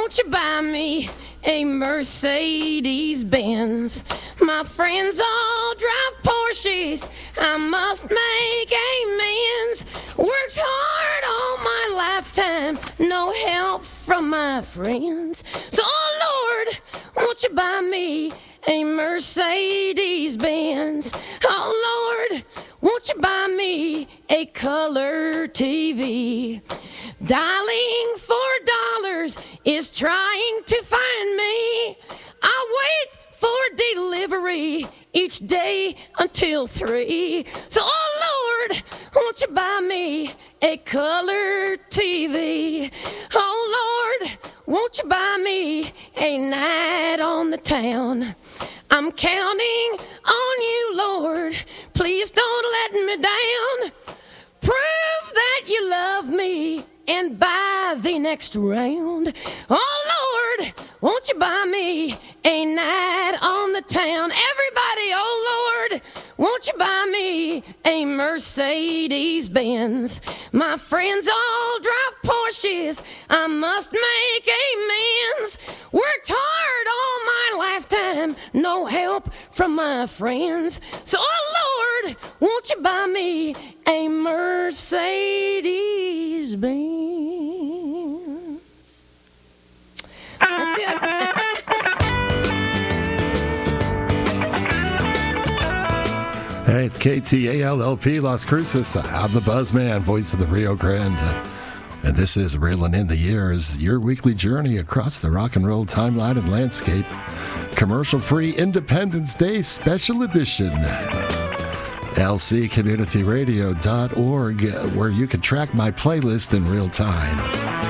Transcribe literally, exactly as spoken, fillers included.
won't you buy me a Mercedes Benz? My friends all drive Porsches, I must make amends. Worked hard all my lifetime, no help from my friends. So, oh Lord, won't you buy me a Mercedes Benz? Oh Lord, won't you buy me a color T V? Dialing for dollars is trying to find me. I wait for delivery each day until three. So, oh Lord, won't you buy me a color T V? Oh Lord, won't you buy me a night on the town? I'm counting on you, Lord. Please don't let me down. Prove that you love me and buy the next round. Oh Lord, won't you buy me a night on the town? Everybody, oh Lord, won't you buy me a Mercedes Benz? My friends all drive Porsches, I must make amends. Worked hard all my lifetime, no help from my friends. So, oh Lord, won't you buy me a Mercedes Benz? That's it. Hey, it's K T A L L P Las Cruces. I'm the Buzzman, voice of the Rio Grande. And this is Reelin' in the Years, your weekly journey across the rock and roll timeline and landscape. Commercial-free Independence Day Special Edition. L C community radio dot org, where you can track my playlist in real time.